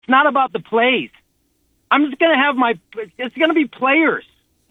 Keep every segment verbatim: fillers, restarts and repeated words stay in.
It's not about the plays. I'm just going to have my, it's going to be players.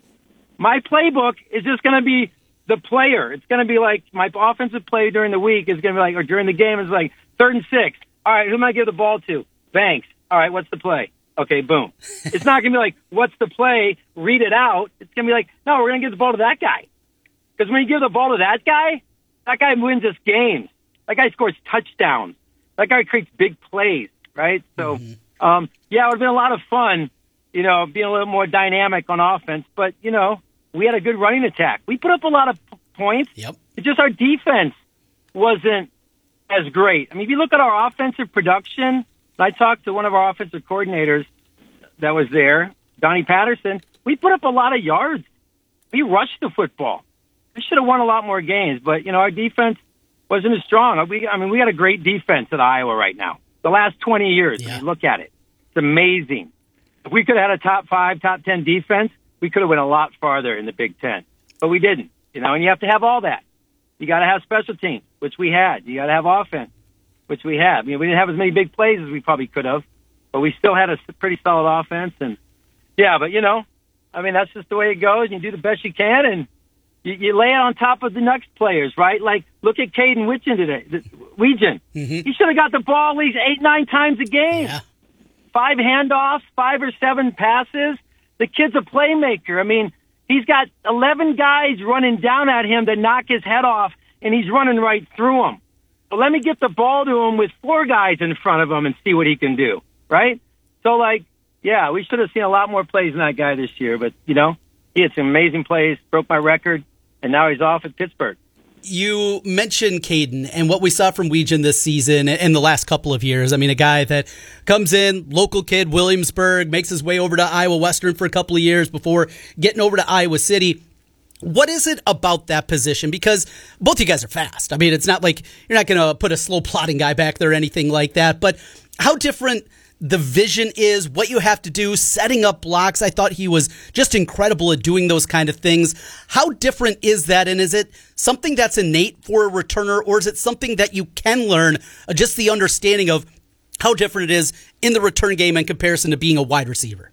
My playbook is just going to be the player. It's going to be like my offensive play during the week is going to be like, or during the game is like third and six. All right, who am I give the ball to? Banks. All right, what's the play? Okay, boom. It's not going to be like, what's the play? Read it out. It's going to be like, no, we're going to give the ball to that guy. Because when you give the ball to that guy, that guy wins us games. That guy scores touchdowns. That guy creates big plays, right? So, mm-hmm. um, yeah, it would have been a lot of fun, you know, being a little more dynamic on offense. But, you know, we had a good running attack. We put up a lot of p- points. Yep. It's just our defense wasn't as great. I mean, if you look at our offensive production, I talked to one of our offensive coordinators that was there, Donnie Patterson. We put up a lot of yards. We rushed the football. We should have won a lot more games, but, you know, our defense wasn't as strong. We, I mean, we got a great defense at Iowa right now. The last twenty years, yeah. I mean, look at it. It's amazing. If we could have had a top five, top ten defense, we could have went a lot farther in the Big Ten. But we didn't, you know, and you have to have all that. You got to have special teams, which we had. You got to have offense, which we had. I mean, we didn't have as many big plays as we probably could have, but we still had a pretty solid offense. And, yeah, but, you know, I mean, that's just the way it goes. You do the best you can, and you, you lay it on top of the next players, right? Like, look at Caden Wiegand today. Wiegand. Mm-hmm. He should have got the ball at least eight, nine times a game. Yeah. Five handoffs, five or seven passes. The kid's a playmaker. I mean, he's got eleven guys running down at him to knock his head off, and he's running right through them. But let me get the ball to him with four guys in front of him and see what he can do, right? So, like, yeah, we should have seen a lot more plays than that guy this year. But, you know, he had some amazing plays, broke my record, and now he's off at Pittsburgh. You mentioned Caden and what we saw from Wiegand this season and the last couple of years. I mean, a guy that comes in, local kid, Williamsburg, makes his way over to Iowa Western for a couple of years before getting over to Iowa City. What is it about that position? Because both of you guys are fast. I mean, it's not like you're not going to put a slow plotting guy back there or anything like that. But how different the vision is, what you have to do, setting up blocks. I thought he was just incredible at doing those kind of things. How different is that? And is it something that's innate for a returner, or is it something that you can learn, uh, just the understanding of how different it is in the return game in comparison to being a wide receiver?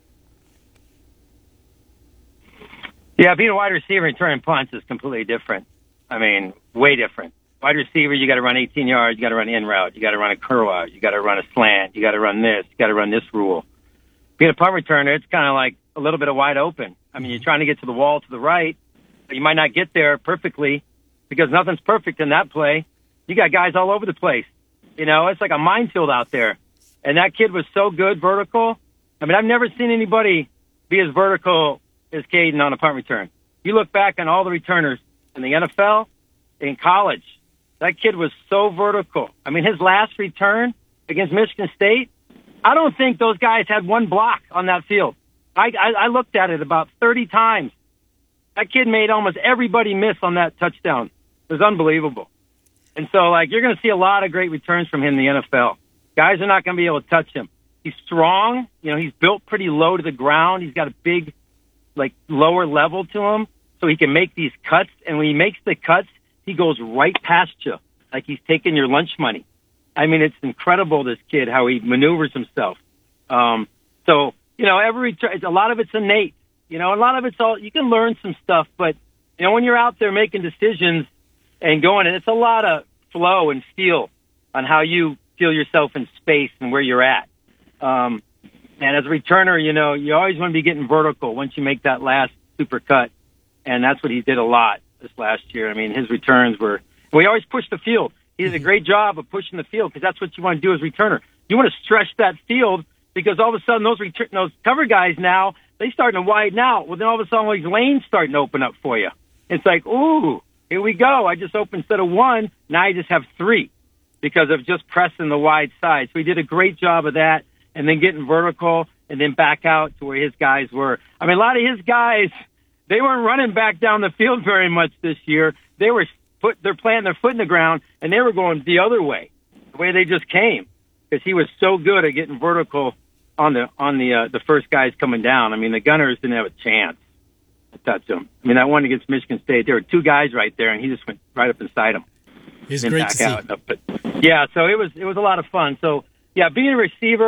Yeah, being a wide receiver and returning punts is completely different. I mean, way different. Wide receiver, you got to run eighteen yards, you got to run in route, you got to run a curl out, you got to run a slant, you got to run this, you got to run this rule. Being a punt returner, it's kind of like a little bit of wide open. I mean, you're trying to get to the wall to the right, but you might not get there perfectly because nothing's perfect in that play. You got guys all over the place. You know, it's like a minefield out there. And that kid was so good vertical. I mean, I've never seen anybody be as vertical as Caden on a punt return. You look back on all the returners in the N F L, in college, that kid was so vertical. I mean, his last return against Michigan State, I don't think those guys had one block on that field. I, I, I looked at it about thirty times. That kid made almost everybody miss on that touchdown. It was unbelievable. And so, like, you're going to see a lot of great returns from him in the N F L. Guys are not going to be able to touch him. He's strong. You know, he's built pretty low to the ground. He's got a big, like, lower level to him, so he can make these cuts. And when he makes the cuts, he goes right past you, like he's taking your lunch money. I mean, it's incredible, this kid, how he maneuvers himself. Um, so, you know, every a lot of it's innate. You know, a lot of it's all, you can learn some stuff, but, you know, when you're out there making decisions and going, it's a lot of flow and feel on how you feel yourself in space and where you're at. Um, and as a returner, you know, you always want to be getting vertical once you make that last super cut. And that's what he did a lot this last year. I mean, his returns were, we always push the field. He did a great job of pushing the field because that's what you want to do as a returner. You want to stretch that field because all of a sudden those return, those cover guys now, they starting to widen out. Well, then all of a sudden these lanes starting to open up for you. It's like, ooh, here we go. I just opened instead of one. Now I just have three because of just pressing the wide side. So he did a great job of that and then getting vertical and then back out to where his guys were. I mean, a lot of his guys, they weren't running back down the field very much this year. They were put, they're planting their foot in the ground, and they were going the other way, the way they just came, because he was so good at getting vertical on the on the uh, the first guys coming down. I mean, the Gunners didn't have a chance to touch him. I mean, that one against Michigan State, there were two guys right there, and he just went right up inside him. He's great to see. Out. But yeah, so it was it was a lot of fun. So yeah, being a receiver,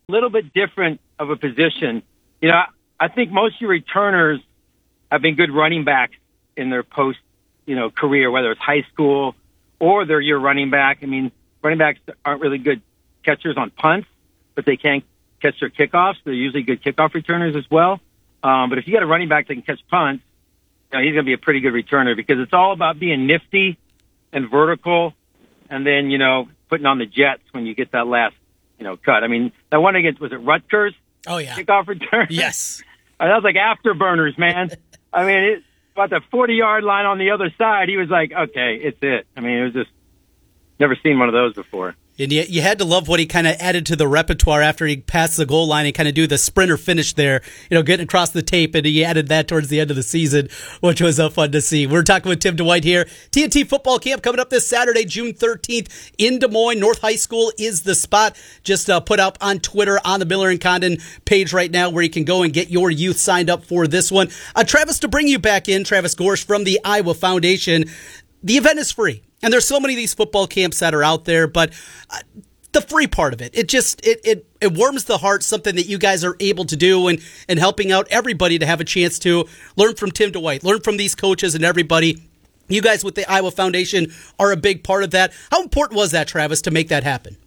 a little bit different of a position. You know, I think most of your returners have been good running backs in their post, you know, career, whether it's high school or they're your running back. I mean, running backs aren't really good catchers on punts, but they can catch their kickoffs. They're usually good kickoff returners as well. Um, but if you got a running back that can catch punts, you know, he's going to be a pretty good returner because it's all about being nifty and vertical and then, you know, putting on the jets when you get that last, you know, cut. I mean, that one against, was it Rutgers? Oh, yeah. Kickoff return? Yes. That was like afterburners, man. I mean, it, about the forty-yard line on the other side, he was like, okay, it's it. I mean, it was just, never seen one of those before. And you, you had to love what he kind of added to the repertoire after he passed the goal line and kind of do the sprinter finish there, you know, getting across the tape, and he added that towards the end of the season, which was uh, fun to see. We're talking with Tim Dwight here. T N T football camp coming up this Saturday, June thirteenth in Des Moines. North High School is the spot. Just uh, put up on Twitter on the Miller and Condon page right now where you can go and get your youth signed up for this one. Uh, Travis, to bring you back in, Travis Gorsch from the Iowa Foundation. The event is free, and there's so many of these football camps that are out there, but uh, the free part of it, it just it, it it warms the heart, something that you guys are able to do and, and helping out everybody to have a chance to learn from Tim Dwight, learn from these coaches and everybody. You guys with the Iowa Foundation are a big part of that. How important was that, Travis, to make that happen?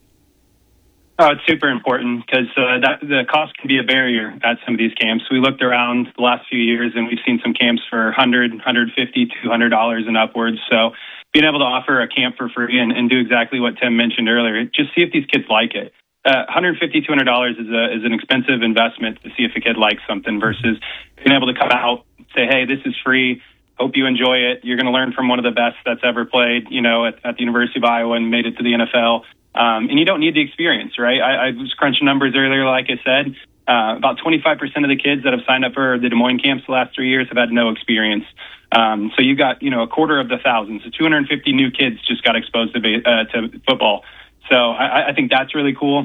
Oh, it's super important because uh, that the cost can be a barrier at some of these camps. We looked around the last few years and we've seen some camps for one hundred dollars, one hundred fifty dollars, two hundred dollars and upwards. So being able to offer a camp for free and, and do exactly what Tim mentioned earlier, just see if these kids like it. Uh, one hundred fifty dollars, two hundred dollars is a is an expensive investment to see if a kid likes something versus being able to come out, say, hey, this is free. Hope you enjoy it. You're going to learn from one of the best that's ever played, you know, at, at the University of Iowa and made it to the N F L. Um, and you don't need the experience, right? I, I was crunching numbers earlier, like I said. Uh, about twenty-five percent of the kids that have signed up for the Des Moines camps the last three years have had no experience. Um, so you got, you know, a quarter of the thousand. So two hundred fifty new kids just got exposed to, uh, to football. So I, I think that's really cool.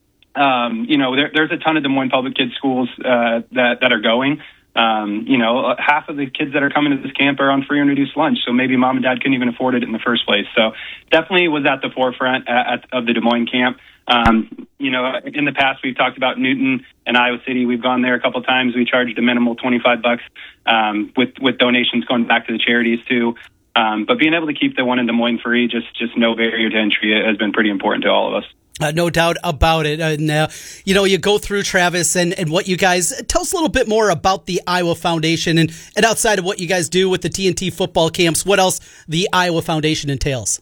Um, you know, there, there's a ton of Des Moines public kids schools uh, that, that are going. Um, you know, half of the kids that are coming to this camp are on free and reduced lunch, so maybe mom and dad couldn't even afford it in the first place. So definitely was at the forefront at, at, of the Des Moines camp. Um, you know, in the past we've talked about Newton and Iowa City. We've gone there a couple of times. We charged a minimal twenty-five bucks um, with with donations going back to the charities too. Um, but being able to keep the one in Des Moines free, just just no barrier to entry, has been pretty important to all of us. Uh, no doubt about it. And, uh, you know, you go through, Travis, and, and what you guys, tell us a little bit more about the Iowa Foundation and, and outside of what you guys do with the T N T football camps, what else the Iowa Foundation entails.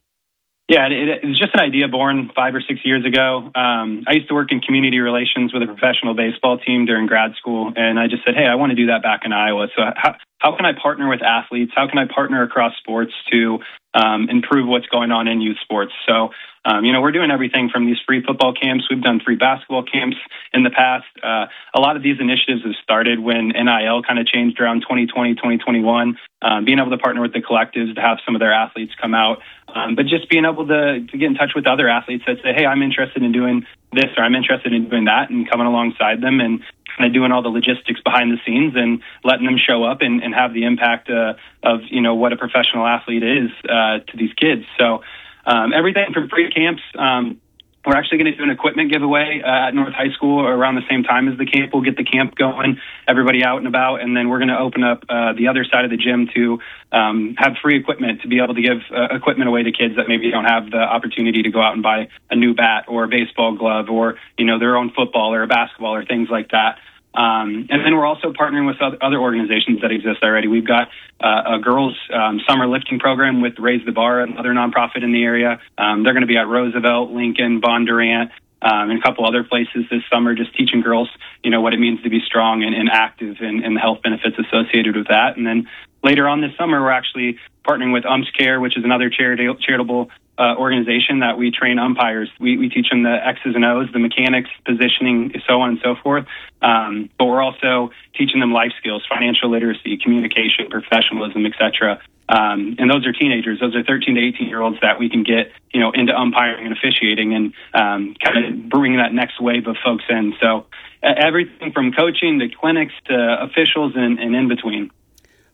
Yeah, it, it was just an idea born five or six years ago. Um, I used to work in community relations with a professional baseball team during grad school, and I just said, hey, I want to do that back in Iowa. So how, how can I partner with athletes? How can I partner across sports to um, improve what's going on in youth sports? So Um, you know, we're doing everything from these free football camps. We've done free basketball camps in the past. Uh, a lot of these initiatives have started when N I L kind of changed around twenty twenty, twenty twenty-one, um, being able to partner with the collectives to have some of their athletes come out. Um, but just being able to, to get in touch with other athletes that say, hey, I'm interested in doing this or I'm interested in doing that, and coming alongside them and kind of doing all the logistics behind the scenes and letting them show up and, and have the impact uh, of, you know, what a professional athlete is uh, to these kids. So Um, everything from free camps. Um, we're actually going to do an equipment giveaway uh, at North High School around the same time as the camp. We'll get the camp going, everybody out and about, and then we're going to open up uh, the other side of the gym to um, have free equipment to be able to give uh, equipment away to kids that maybe don't have the opportunity to go out and buy a new bat or a baseball glove or, you know, their own football or a basketball or things like that. Um, and then we're also partnering with other organizations that exist already. We've got uh, a girls' um, summer lifting program with Raise the Bar, another nonprofit in the area. Um, they're going to be at Roosevelt, Lincoln, Bondurant, um, and a couple other places this summer, just teaching girls, you know, what it means to be strong and, and active and, and the health benefits associated with that. And then later on this summer, we're actually partnering with Umps Care, which is another charity, charitable Uh, organization that we train umpires. We, we teach them the X's and O's, the mechanics, positioning, so on and so forth. Um, but we're also teaching them life skills, financial literacy, communication, professionalism, et cetera. Um, and those are teenagers. Those are thirteen to eighteen year olds that we can get, you know, into umpiring and officiating and um, kind of bringing that next wave of folks in. So uh, everything from coaching to clinics to officials and, and in between.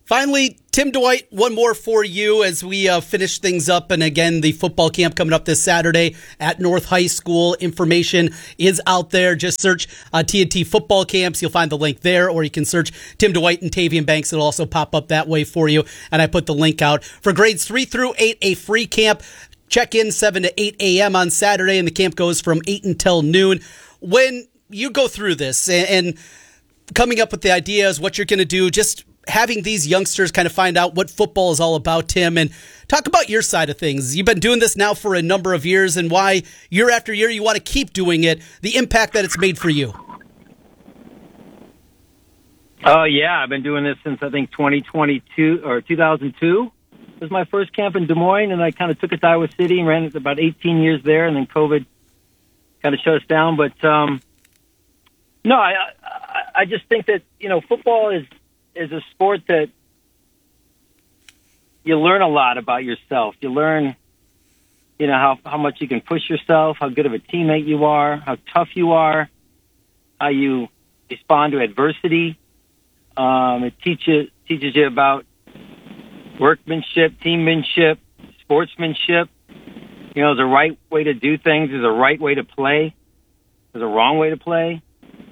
Finally, Tim Dwight, one more for you as we uh, finish things up. And again, the football camp coming up this Saturday at North High School. Information is out there. Just search uh, T N T football camps. You'll find the link there, or you can search Tim Dwight and Tavian Banks. It'll also pop up that way for you. And I put the link out for grades three through eight, a free camp. Check in seven to eight a.m. on Saturday, and the camp goes from eight until noon. When you go through this and, and coming up with the ideas, what you're going to do, just having these youngsters kind of find out what football is all about, Tim, and talk about your side of things. You've been doing this now for a number of years, and why year after year you want to keep doing it, the impact that it's made for you. Oh, yeah. I've been doing this since, I think, twenty twenty-two or two thousand two was my first camp in Des Moines, and I kind of took it to Iowa City and ran it about eighteen years there, and then COVID kind of shut us down. But, um, no, I, I, I just think that, you know, football is, is a sport that you learn a lot about yourself. You learn, you know, how, how much you can push yourself, how good of a teammate you are, how tough you are, how you respond to adversity. Um, it teaches, teaches you about workmanship, teammanship, sportsmanship. You know, there's a right way to do things. There's a right way to play. There's a wrong way to play.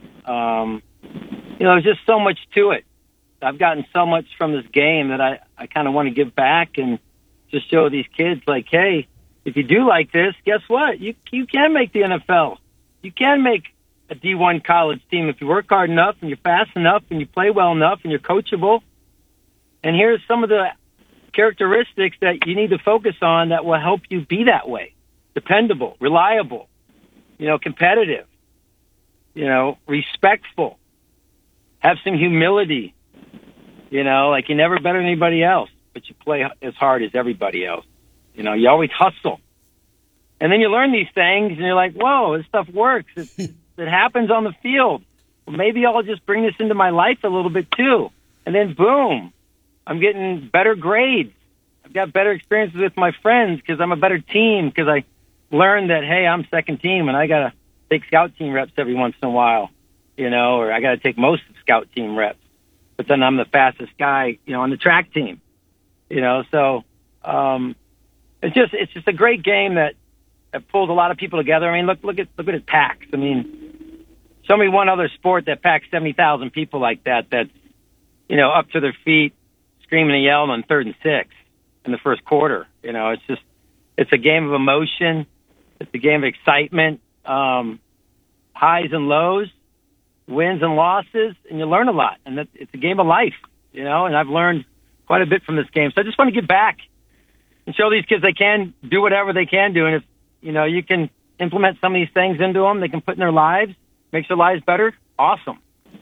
Um, you know, there's just so much to it. I've gotten so much from this game that I, I kind of want to give back and just show these kids, like, hey, if you do like this, guess what? You you can make the N F L. You can make a D one college team if you work hard enough and you're fast enough and you play well enough and you're coachable. And here's some of the characteristics that you need to focus on that will help you be that way. Dependable, reliable, you know, competitive, you know, respectful, have some humility. You know, like you're never better than anybody else, but you play as hard as everybody else. You know, you always hustle. And then you learn these things, and you're like, whoa, this stuff works. It, it happens on the field. Well, maybe I'll just bring this into my life a little bit, too. And then, boom, I'm getting better grades. I've got better experiences with my friends because I'm a better team, because I learned that, hey, I'm second team, and I got to take scout team reps every once in a while, you know, or I got to take most of scout team reps. But then I'm the fastest guy, you know, on the track team, you know. So um, it's just it's just a great game that, that pulls a lot of people together. I mean, look look at look at it packs. I mean, show me one other sport that packs seventy thousand people like that. That's, you know, up to their feet, screaming and yelling on third and six in the first quarter. You know, it's just it's a game of emotion. It's a game of excitement, um, highs and lows, wins and losses, and you learn a lot. And that, it's a game of life, you know, and I've learned quite a bit from this game. So I just want to give back and show these kids they can do whatever they can do. And if, you know, you can implement some of these things into them, they can put in their lives, makes their lives better, awesome.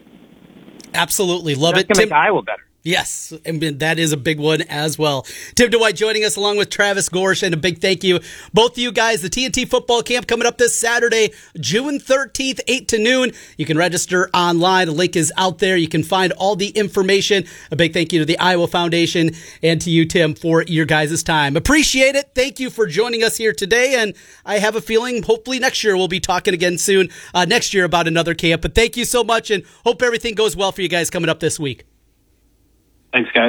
Absolutely. Love That's it. going to make Iowa better. Yes, and that is a big one as well. Tim Dwight joining us along with Travis Gorsch, and a big thank you. Both of you guys, the T N T football camp coming up this Saturday, June thirteenth, eight to noon. You can register online. The link is out there. You can find all the information. A big thank you to the Iowa Foundation and to you, Tim, for your guys' time. Appreciate it. Thank you for joining us here today, and I have a feeling hopefully next year we'll be talking again soon, uh, next year about another camp. But thank you so much, and hope everything goes well for you guys coming up this week. Thanks, guys.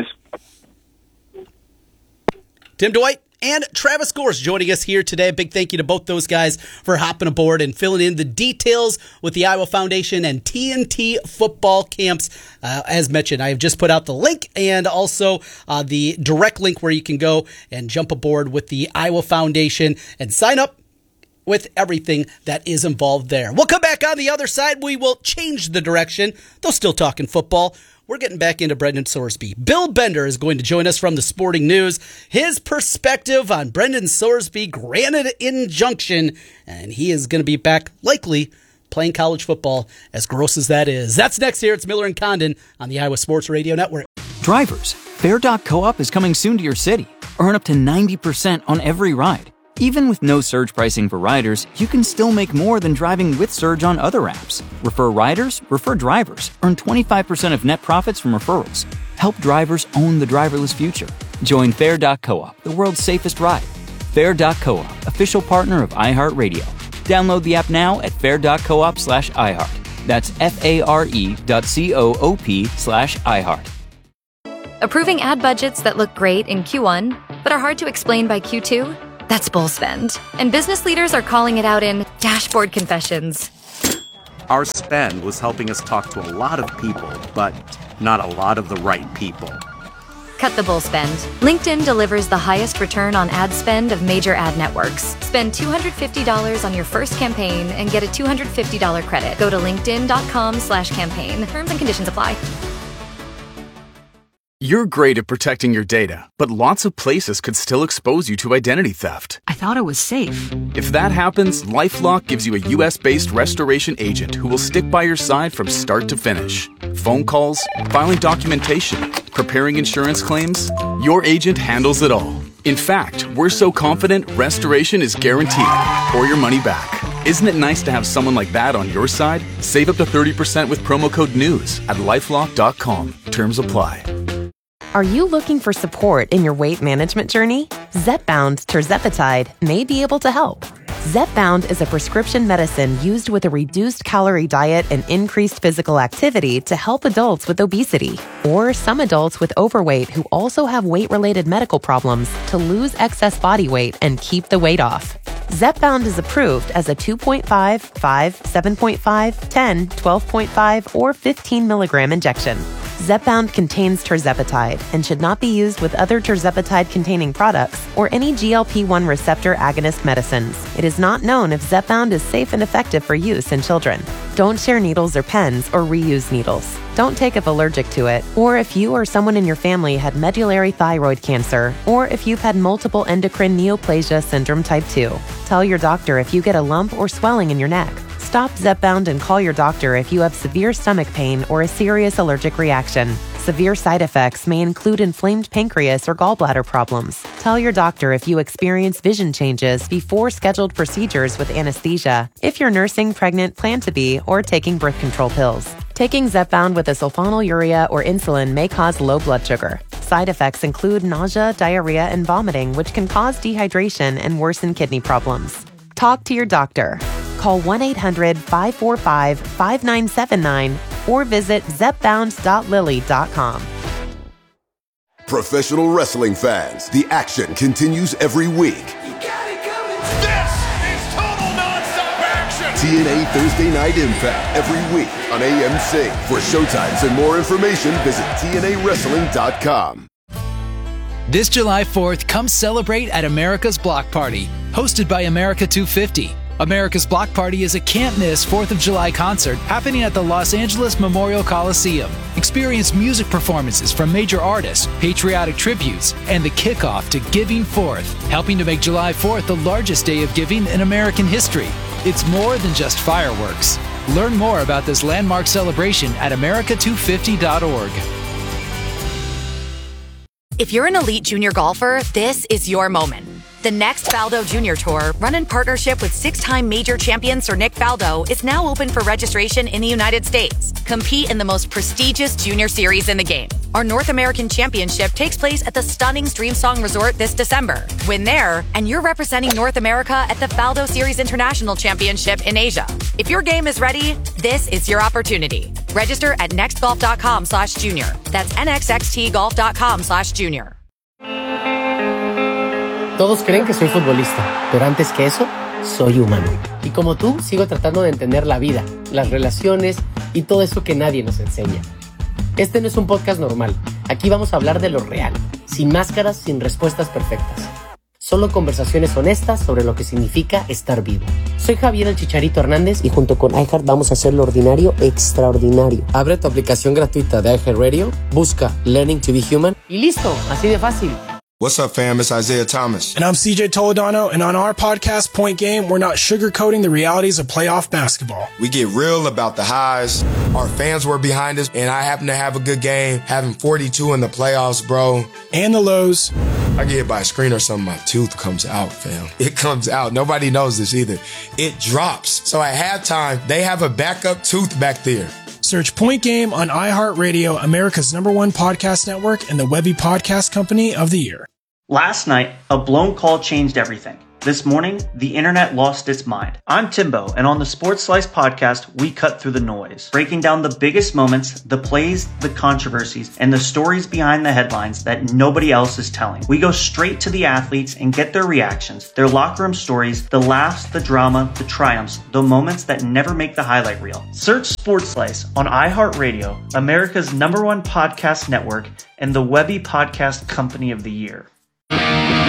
Tim Dwight and Travis Gorsch joining us here today. A big thank you to both those guys for hopping aboard and filling in the details with the Iowa Foundation and T N T football camps. Uh, as mentioned, I have just put out the link and also uh, the direct link where you can go and jump aboard with the Iowa Foundation and sign up with everything that is involved there. We'll come back on the other side. We will change the direction, though still talking football. We're getting back into Brendan Sorsby. Bill Bender is going to join us from the Sporting News. His perspective on Brendan Sorsby granted injunction, and he is going to be back likely playing college football, as gross as that is. That's next here. It's Miller and Condon on the Iowa Sports Radio Network. Drivers, Fair dot co-op is coming soon to your city. Earn up to ninety percent on every ride. Even with no surge pricing for riders, you can still make more than driving with Surge on other apps. Refer riders, refer drivers. Earn twenty-five percent of net profits from referrals. Help drivers own the driverless future. Join Fair dot co-op, the world's safest ride. Fair dot co-op, official partner of iHeartRadio. Download the app now at fair dot coop slash iHeart. That's F A R E dot C O O P slash iHeart. Approving ad budgets that look great in Q one, but are hard to explain by Q two? That's bull spend. And business leaders are calling it out in dashboard confessions. Our spend was helping us talk to a lot of people, but not a lot of the right people. Cut the bull spend. LinkedIn delivers the highest return on ad spend of major ad networks. Spend two hundred fifty dollars on your first campaign and get a two hundred fifty dollars credit. Go to linkedin.com slash campaign. Terms and conditions apply. You're great at protecting your data, but lots of places could still expose you to identity theft. I thought it was safe. If that happens, LifeLock gives you a U S-based restoration agent who will stick by your side from start to finish. Phone calls, filing documentation, preparing insurance claims, your agent handles it all. In fact, we're so confident restoration is guaranteed or your money back. Isn't it nice to have someone like that on your side? Save up to thirty percent with promo code NEWS at lifelock dot com. Terms apply. Are you looking for support in your weight management journey? Zepbound tirzepatide may be able to help. Zepbound is a prescription medicine used with a reduced calorie diet and increased physical activity to help adults with obesity or some adults with overweight who also have weight-related medical problems to lose excess body weight and keep the weight off. Zepbound is approved as a two point five, five, seven point five, ten, twelve point five, or fifteen milligram injection. Zepbound contains tirzepatide and should not be used with other tirzepatide-containing products or any G L P one receptor agonist medicines. It is not known if Zepbound is safe and effective for use in children. Don't share needles or pens or reuse needles. Don't take if allergic to it, or if you or someone in your family had medullary thyroid cancer, or if you've had multiple endocrine neoplasia syndrome type two. Tell your doctor if you get a lump or swelling in your neck. Stop Zepbound and call your doctor if you have severe stomach pain or a serious allergic reaction. Severe side effects may include inflamed pancreas or gallbladder problems. Tell your doctor if you experience vision changes before scheduled procedures with anesthesia, if you're nursing, pregnant, plan to be, or taking birth control pills. Taking Zepbound with a sulfonylurea or insulin may cause low blood sugar. Side effects include nausea, diarrhea, and vomiting, which can cause dehydration and worsen kidney problems. Talk to your doctor. Call one eight hundred, five four five, five nine seven nine or visit zepbound dot lilly dot com. Professional wrestling fans, the action continues every week. You got it coming. This is total nonstop action. T N A Thursday Night Impact every week on A M C. For showtimes and more information, visit T N A wrestling dot com. This July fourth, come celebrate at America's Block Party, hosted by America two fifty. America's Block Party is a can't-miss fourth of July concert happening at the Los Angeles Memorial Coliseum. Experience music performances from major artists, patriotic tributes, and the kickoff to Giving Fourth, helping to make July fourth the largest day of giving in American history. It's more than just fireworks. Learn more about this landmark celebration at america two fifty dot org. If you're an elite junior golfer, this is your moment. The next Faldo Junior Tour, run in partnership with six-time major champion Sir Nick Faldo, is now open for registration in the United States. Compete in the most prestigious junior series in the game. Our North American Championship takes place at the stunning Streamsong Resort this December. Win there, and you're representing North America at the Faldo Series International Championship in Asia. If your game is ready, this is your opportunity. Register at nextgolf.com slash junior. That's nxxtgolf.com slash junior. Todos creen que soy futbolista, pero antes que eso, soy humano. Y como tú, sigo tratando de entender la vida, las relaciones y todo eso que nadie nos enseña. Este no es un podcast normal. Aquí vamos a hablar de lo real, sin máscaras, sin respuestas perfectas. Solo conversaciones honestas sobre lo que significa estar vivo. Soy Javier el Chicharito Hernández y junto con iHeart vamos a hacer lo ordinario extraordinario. Abre tu aplicación gratuita de iHeartRadio, busca Learning to be Human y listo, así de fácil. What's up, fam? It's Isaiah Thomas. And I'm C J Toledano, and on our podcast, Point Game, we're not sugarcoating the realities of playoff basketball. We get real about the highs. Our fans were behind us, and I happen to have a good game, having forty-two in the playoffs, bro. And the lows. I get hit by a screen or something, my tooth comes out, fam. It comes out. Nobody knows this either. It drops. So at halftime, they have a backup tooth back there. Search Point Game on iHeartRadio, America's number one podcast network, and the Webby Podcast Company of the Year. Last night, a blown call changed everything. This morning, the internet lost its mind. I'm Timbo, and on the Sports Slice podcast, we cut through the noise, breaking down the biggest moments, the plays, the controversies, and the stories behind the headlines that nobody else is telling. We go straight to the athletes and get their reactions, their locker room stories, the laughs, the drama, the triumphs, the moments that never make the highlight reel. Search Sports Slice on iHeartRadio, America's number one podcast network, and the Webby Podcast Company of the Year.